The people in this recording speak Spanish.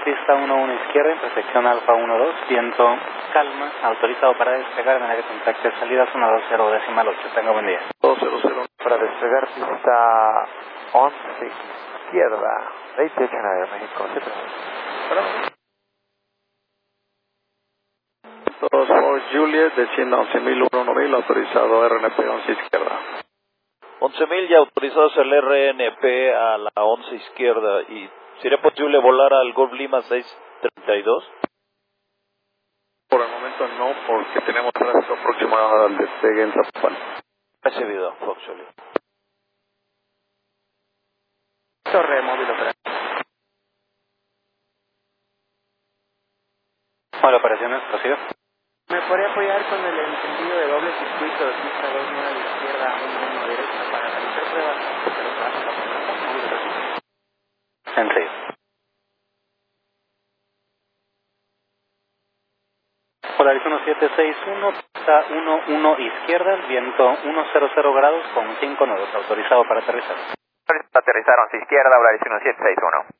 pista 11 izquierda, intersección Alfa 12, viento calma, autorizado para despegar en el área de contacto de salida 120.8. Tenga buen día. 200 para despegar pista 11 izquierda, Rate Aeroméxico, 2 for Juliet, descienda 11.000, autorizado RNP 11 izquierda. 11.000 ya autorizados el RNP a la 11 izquierda. ¿Y sería posible volar al Golf Lima 632? Por el momento no, porque tenemos tráfico aproximado al despegue en Zapopan. Recibido, Fox Juliet. Torre móvil operativo. Hola, operaciones, prosigo. ¿Me podría apoyar con el encendido de doble circuito de pista 29 a la izquierda, 1 derecha para realizar pruebas de los brazos móvil? Enseguida. Polaris 1761, pista 11 izquierda, viento 100 grados con 5 nodos, autorizado para aterrizar. Aterrizaron 11 izquierda, Polaris 1761.